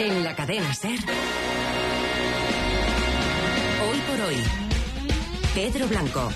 En la cadena SER. Hoy por hoy. Pedro Blanco.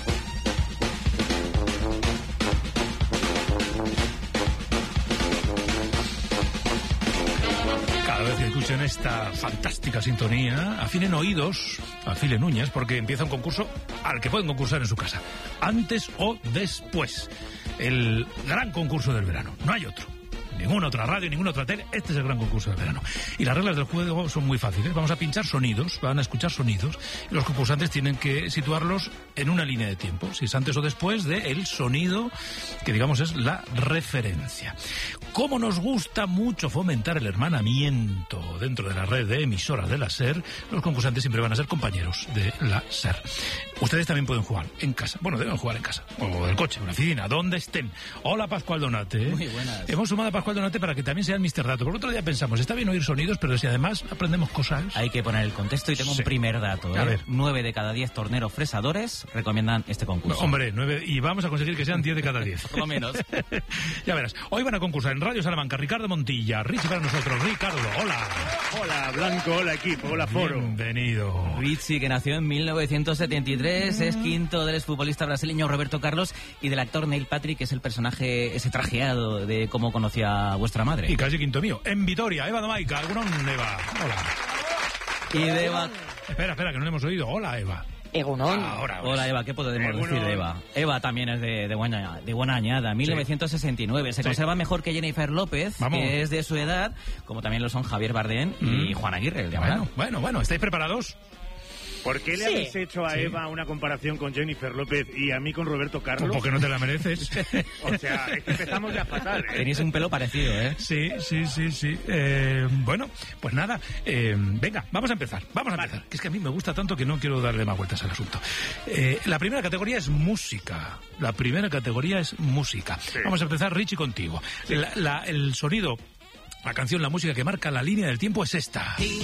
Cada vez que escuchen esta fantástica sintonía, afilen oídos, afilen uñas, porque empieza un concurso al que pueden concursar en su casa, antes o después. El gran concurso del verano, no hay otro. Ninguna otra radio, ninguna otra tele, este es el gran concurso del verano. Y las reglas del juego son muy fáciles. Vamos a pinchar sonidos, van a escuchar sonidos, y los concursantes tienen que situarlos en una línea de tiempo, si es antes o después del sonido que digamos es la referencia. Como nos gusta mucho fomentar el hermanamiento dentro de la red de emisoras de la SER, los concursantes siempre van a ser compañeros de la SER. Ustedes también pueden jugar en casa, bueno, deben jugar en casa, o del coche, en la oficina, donde estén. Hola, Pascual Donate. Muy buenas. Hemos sumado a Pascual Donate para que también sea el Mr. Dato. Por otro día pensamos, está bien oír sonidos, pero si además aprendemos cosas... Hay que poner el contexto y tengo un primer dato. A ver. 9 de cada 10 torneros fresadores recomiendan este concurso. No, hombre, 9, y vamos a conseguir que sean 10 de cada 10. Por lo menos. Ya verás. Hoy van a concursar en Radio Salamanca Ricardo Montilla, Richie para nosotros. Ricardo, hola. Hola, Blanco, hola, equipo, hola, foro. Bienvenido. Richie, que nació en 1973, es quinto del exfutbolista brasileño Roberto Carlos y del actor Neil Patrick, que es el personaje ese trajeado de cómo conocía a vuestra madre. Y casi quinto mío. En Vitoria, Eva Domaica, ¿alguna Eva? Hola. Y de Eva... Espera, que no le hemos oído. Hola, Eva. Egunon. Ahora. Hola, Eva, ¿qué podemos decir de Eva? Eva también es de buena añada, 1969. Se conserva mejor que Jennifer López, Vamos. que es de su edad, como también lo son Javier Bardem y Juan Aguirre, el de Amarano. Bueno, ¿estáis preparados? ¿Por qué le habéis hecho a Eva una comparación con Jennifer López y a mí con Roberto Carlos? Porque no te la mereces. O sea, es que empezamos ya fatal, ¿eh? Tenéis un pelo parecido, ¿eh? Sí. Bueno, pues nada. Venga, vamos a empezar. Que es que a mí me gusta tanto que no quiero darle más vueltas al asunto. La primera categoría es música. Sí. Vamos a empezar, Richie, contigo. El sonido, la canción, la música que marca la línea del tiempo es esta. Y